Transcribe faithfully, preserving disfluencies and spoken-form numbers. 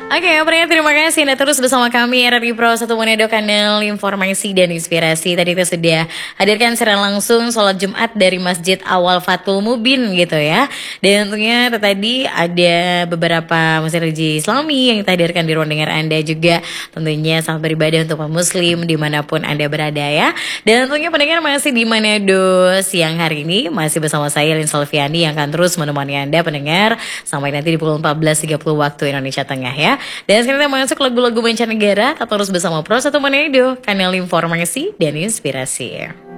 Oke, pendengar terima kasih Anda terus bersama kami R R I Pro satu Manado, kanal informasi dan inspirasi. Tadi kita sudah hadirkan secara langsung sholat Jumat dari Masjid Awal Fatul Mubin gitu ya. Dan tentunya tadi ada beberapa masjid religi Islami yang kita hadirkan di ruang dengar Anda juga. Tentunya selamat beribadah untuk umat muslim dimanapun Anda berada ya. Dan tentunya pendengar masih di Manado siang hari ini masih bersama saya Lin Solviani yang akan terus menemani Anda pendengar sampai nanti di pukul empat belas tiga puluh waktu Indonesia Tengah ya. Dan sekarang kita masuk lagu-lagu mancanegara. Tetap terus bersama Pro satu Manado, kanal informasi dan inspirasi.